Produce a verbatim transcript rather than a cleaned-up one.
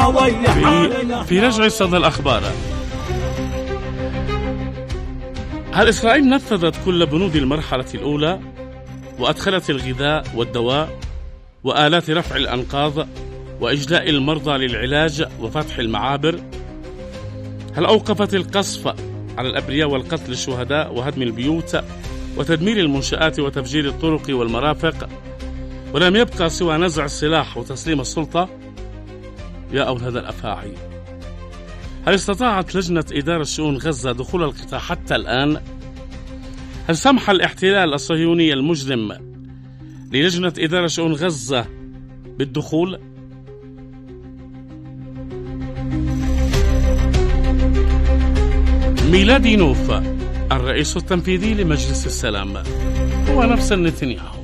في, في رجع صدى الأخبار، هل إسرائيل نفذت كل بنود المرحلة الأولى وأدخلت الغذاء والدواء وآلات رفع الأنقاض وإجلاء المرضى للعلاج وفتح المعابر؟ هل أوقفت القصف على الأبرياء والقتل الشهداء وهدم البيوت وتدمير المنشآت وتفجير الطرق والمرافق، ولم يبقى سوى نزع السلاح وتسليم السلطة؟ يا أولاد الأفاعي، هل استطاعت لجنة إدارة شؤون غزة دخول القطاع حتى الآن؟ هل سمح الاحتلال الصهيوني المجرم للجنة إدارة شؤون غزة بالدخول؟ ميلادي نوف الرئيس التنفيذي لمجلس السلام هو نفس نتنياهو.